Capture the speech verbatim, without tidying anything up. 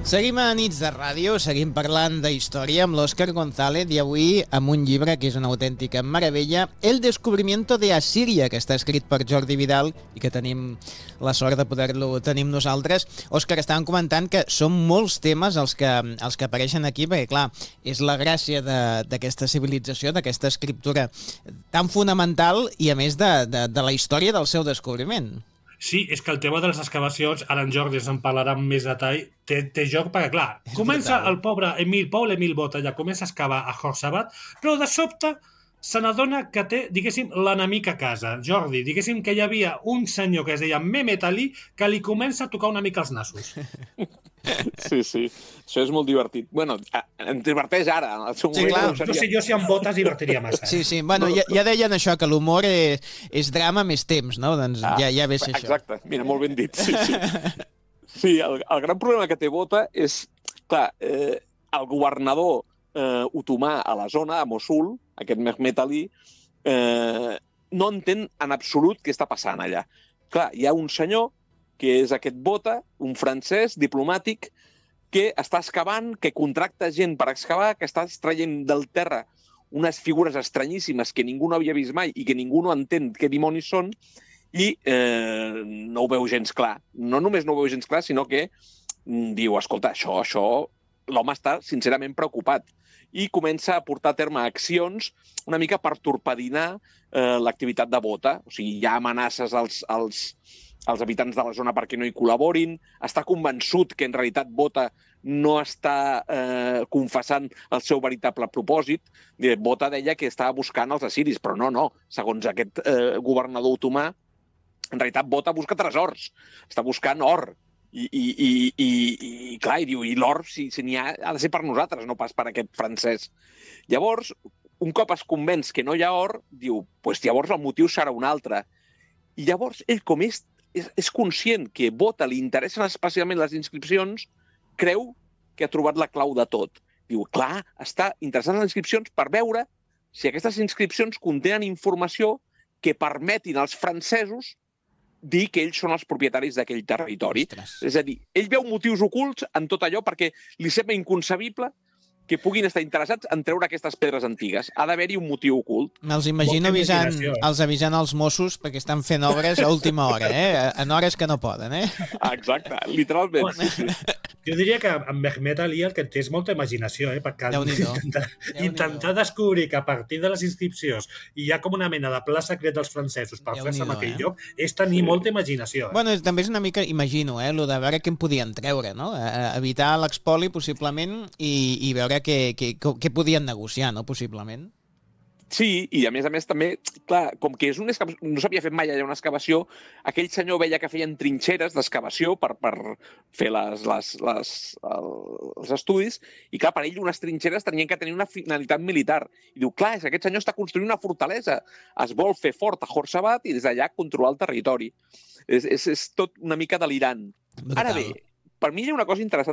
Seguim a Nits de Ràdio, seguim parlant de història amb l'Òscar González i avui amb un llibre que és una autèntica meravella, El descubrimiento de Asiria, que està escrit per Jordi Vidal i que tenim la sort de poder-lo tenir amb nosaltres. Òscar, estàvem comentant que són molts temes els que, els que apareixen aquí, perquè clar, és la gràcia d'aquesta civilització, d'aquesta escriptura tan fonamental i a més de, de, de la història del seu descobriment. Sí, és que el tema de les excavacions, ara en Jordi se'n parlarà amb més detall, té, té joc perquè, clar, és comença brutal. El pobre Emil, Paul Emil Bot allà, comença a excavar a Horsabat, però de sobte se n'adona que té, diguéssim, l'enemic a casa. Jordi, diguéssim que hi havia un senyor que es deia Mehmet Ali que li comença a tocar una mica els nassos. Sí, sí, això és molt divertit. Bueno, em diverteix ara. Sí, clar. No sé jo si amb Bot es divertiria massa. Eh? Sí, sí, bueno, ja, ja deien això, que l'humor és, és drama més temps, no? Doncs ah, ja, ja ve ser exacte. això. Exacte, mira, molt ben dit. Sí, sí. Sí, el, el gran problema que té Bota és, clar, eh, el governador eh, otomà a la zona, a Mosul, aquest Mehmet Ali, eh, no entén en absolut què està passant allà. Clar, hi ha un senyor que és aquest Bota, un francès diplomàtic, que està excavant, que contracta gent per excavar, que està traient del terra unes figures estranyíssimes que ningú no havia vist mai i que ningú no entén què dimonis són, i eh, no ho veu gens clar. No només no ho veu gens clar, sinó que diu, escolta, això, això, l'home està sincerament preocupat. I comença a portar a terme accions una mica per torpedinar eh, l'activitat de Bota. O sigui, hi ha amenaces als, als, als habitants de la zona perquè no hi col·laborin, està convençut que en realitat Bota no està eh, confessant el seu veritable propòsit. Bota deia que estava buscant els assiris, però no, no. Segons aquest eh, governador otomà, en realitat Bota busca tresors, està buscant or. I, i, i, i, i clar, i diu, i l'or, si, si n'hi ha, ha de ser per nosaltres, no pas per aquest francès. Llavors, un cop es convenç que no hi ha or, diu, pues llavors el motiu serà un altre. I llavors, ell, com és, és, és conscient que Bota li interessen especialment les inscripcions, creu que ha trobat la clau de tot. Diu, clar, està interessant en les inscripcions per veure si aquestes inscripcions contenen informació que permetin als francesos dir que ells són els propietaris d'aquell territori. Ostres. És a dir, ell veu motius ocults en tot allò perquè li sembla inconcebible que puguin estar interessats en treure aquestes pedres antigues. Ha d'haver-hi un motiu ocult. Me'ls imagino avisant, els avisant als Mossos perquè estan fent obres a última hora, eh? En hores que no poden, eh? Exacte, literalment. Sí, sí. Jo diria que amb Mehmet Ali el que té és molta imaginació, eh? Perquè intentar, intentar descobrir que a partir de les inscripcions hi ha com una mena de pla secret dels francesos per fer-se en aquell eh? lloc, és tenir sí. molta imaginació. Eh? Bueno, també és una mica, imagino, eh? Lo de veure què en podien treure, no? Evitar l'expoli, possiblement, i, i veure què, què, què podien negociar, no? Possiblement. Sí, i a més a més també, clar, com que és un excavació, no s'havia fet mai allà una excavació, aquell senyor veia que feien trinxeres d'excavació per, per fer les, les, les, els estudis, i clar, per ell unes trinxeres tenien que tenir una finalitat militar. I diu, clar, és que aquest senyor està construint una fortalesa, es vol fer fort a Horsabat i des d'allà controlar el territori. És, és, és tot una mica delirant. Brutal. Ara bé, per mi hi ha una cosa interessant